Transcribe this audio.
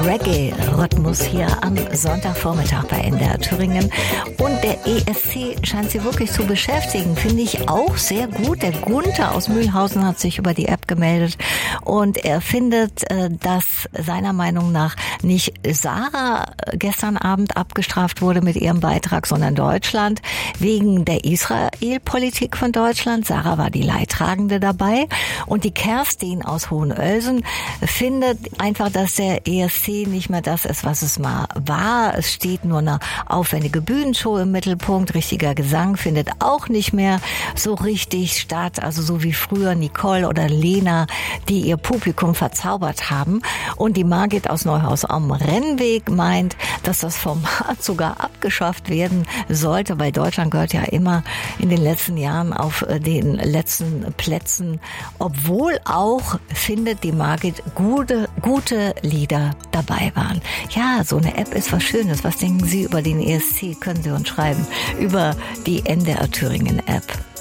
Reggae-Rhythmus hier am Sonntagvormittag bei NDR Thüringen. Und der ESC scheint sie wirklich zu beschäftigen, finde ich auch sehr gut. Der Gunther aus Mühlhausen hat sich über die App gemeldet und er findet, dass seiner Meinung nach nicht Sarah gestern Abend abgestraft wurde mit ihrem Beitrag, sondern Deutschland wegen der Israel-Politik von Deutschland. Sarah war die Leidtragende dabei und die Kerstin aus Hohenölsen findet einfach, dass der ESC nicht mehr das ist, was es mal war. Es steht nur eine aufwendige Bühnenshow im Mittelpunkt. Richtiger Gesang findet auch nicht mehr so richtig statt. Also so wie früher Nicole oder Lena, die ihr Publikum verzaubert haben. Und die Margit aus Neuhaus am Rennweg meint, dass das Format sogar abgeschafft werden sollte, weil Deutschland gehört ja immer in den letzten Jahren auf den letzten Plätzen, obwohl auch, findet die Margit, gute Lieder dabei waren. Ja, so eine App ist was Schönes. Was denken Sie über den ESC? Können Sie uns schreiben über die NDR Thüringen App.